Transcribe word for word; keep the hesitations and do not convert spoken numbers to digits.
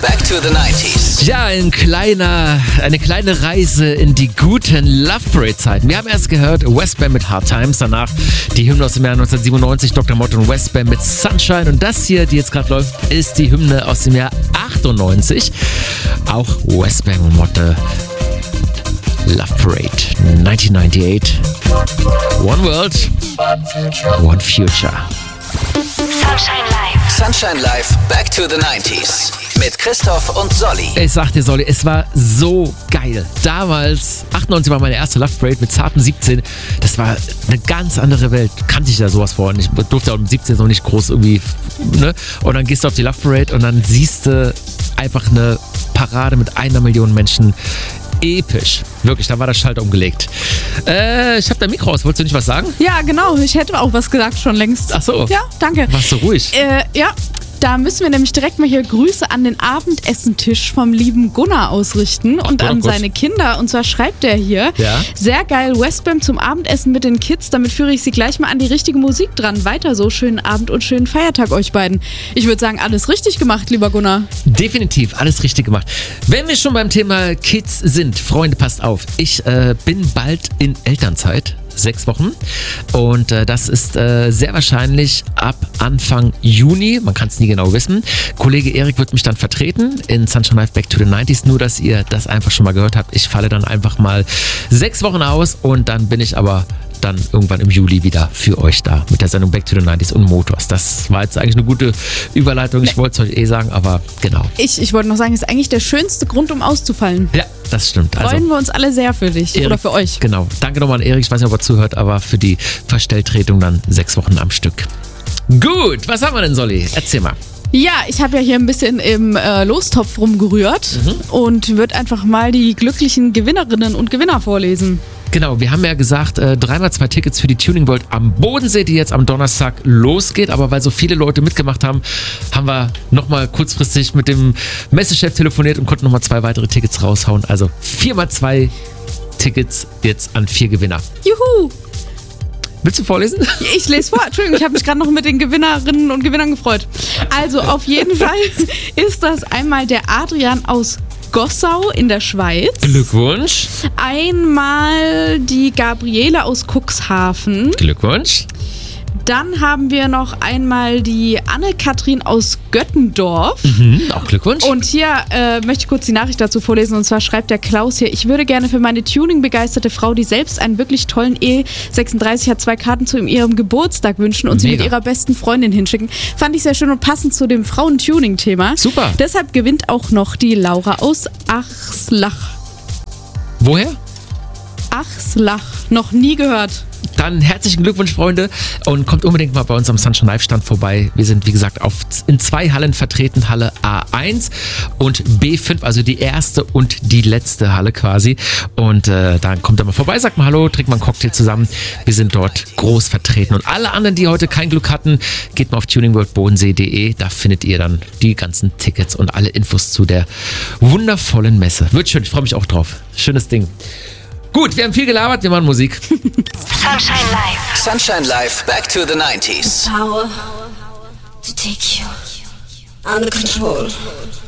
Back to the nineties. Ja, ein kleiner, eine kleine Reise in die guten Love Parade-Zeiten. Wir haben erst gehört Westbam mit Hard Times, danach die Hymne aus dem Jahr neunzehnhundertsiebenundneunzig, Doktor Motte und Westbam mit Sunshine. Und das hier, die jetzt gerade läuft, ist die Hymne aus dem Jahr achtundneunzig. Auch Westbam und Motte. Love Parade neunzehnhundertachtzig. One World, One Future. Sunshine Live. Sunshine Live, Back to the nineties. Mit Christoph und Solly. Ich sag dir, Solly, es war so geil. Damals, achtundneunzig war meine erste Love Parade mit zarten siebzehn. Das war eine ganz andere Welt. Kannte ich ja sowas vorher nicht. Ich durfte auch mit siebzehn noch nicht groß irgendwie, ne? Und dann gehst du auf die Love Parade und dann siehst du einfach eine Parade mit einer Million Menschen. Episch. Wirklich, da war der Schalter umgelegt. Äh, ich hab dein Mikro aus. Wolltest du nicht was sagen? Ja, genau. Ich hätte auch was gesagt schon längst. Ach so. Ja, danke. Warst du ruhig? Äh, ja, da müssen wir nämlich direkt mal hier Grüße an den Abendessentisch vom lieben Gunnar ausrichten und Ach, an gut. seine Kinder. Und zwar schreibt er hier, Ja. sehr geil, Westbam zum Abendessen mit den Kids. Damit führe ich sie gleich mal an die richtige Musik dran. Weiter so, schönen Abend und schönen Feiertag euch beiden. Ich würde sagen, alles richtig gemacht, lieber Gunnar. Definitiv, alles richtig gemacht. Wenn wir schon beim Thema Kids sind, Freunde, passt auf. Ich äh, bin bald in Elternzeit. Sechs Wochen. Und äh, das ist äh, sehr wahrscheinlich ab Anfang Juni. Man kann es nie genau wissen. Kollege Erik wird mich dann vertreten in Sunshine Live Back to the nineties. Nur, dass ihr das einfach schon mal gehört habt. Ich falle dann einfach mal sechs Wochen aus und dann bin ich aber dann irgendwann im Juli wieder für euch da mit der Sendung Back to the nineties und Motors. Das war jetzt eigentlich eine gute Überleitung. Ich wollte es euch eh sagen, aber genau. Ich, ich wollte noch sagen, ist eigentlich der schönste Grund, um auszufallen. Ja, das stimmt. Also, Freuen wir uns alle sehr für dich Erik, oder für euch. Genau. Danke nochmal an Erik. Ich weiß nicht, ob er zuhört, aber für die Verstelltretung dann sechs Wochen am Stück. Gut, was haben wir denn, Solly? Erzähl mal. Ja, ich habe ja hier ein bisschen im äh, Lostopf rumgerührt Mhm. und würde einfach mal die glücklichen Gewinnerinnen und Gewinner vorlesen. Genau, wir haben ja gesagt, äh, dreimal zwei Tickets für die Tuning World am Bodensee, die jetzt am Donnerstag losgeht. Aber weil so viele Leute mitgemacht haben, haben wir nochmal kurzfristig mit dem Messechef telefoniert und konnten nochmal zwei weitere Tickets raushauen. Also viermal zwei Tickets jetzt an vier Gewinner. Juhu! Willst du vorlesen? Ich lese vor. Entschuldigung, ich habe mich gerade noch mit den Gewinnerinnen und Gewinnern gefreut. Also auf jeden Fall ist das einmal der Adrian aus Gossau in der Schweiz. Glückwunsch. Einmal die Gabriele aus Cuxhaven. Glückwunsch. Dann haben wir noch einmal die Anne-Kathrin aus Göttendorf. Mhm, auch Glückwunsch. Und hier äh, möchte ich kurz die Nachricht dazu vorlesen. Und zwar schreibt der Klaus hier: Ich würde gerne für meine Tuning-begeisterte Frau, die selbst einen wirklich tollen E sechsunddreißig hat, zwei Karten zu ihrem Geburtstag wünschen und sie Mega. mit ihrer besten Freundin hinschicken. Fand ich sehr schön und passend zu dem Frauen-Tuning-Thema. Super. Deshalb gewinnt auch noch die Laura aus Achslach. Woher? Achslach. Noch nie gehört. Dann herzlichen Glückwunsch, Freunde, und kommt unbedingt mal bei uns am Sunshine Live Stand vorbei. Wir sind, wie gesagt, auf, in zwei Hallen vertreten, Halle A eins und B fünf, also die erste und die letzte Halle quasi. Und äh, dann kommt da mal vorbei, sagt mal Hallo, trinkt mal einen Cocktail zusammen. Wir sind dort groß vertreten. Und alle anderen, die heute kein Glück hatten, geht mal auf tuningworldbodensee punkt de. Da findet ihr dann die ganzen Tickets und alle Infos zu der wundervollen Messe. Wird schön, ich freue mich auch drauf. Schönes Ding. Gut, wir haben viel gelabert, wir machen Musik. Sunshine Live. Sunshine Live, Back to the nineties. Power to take you under control.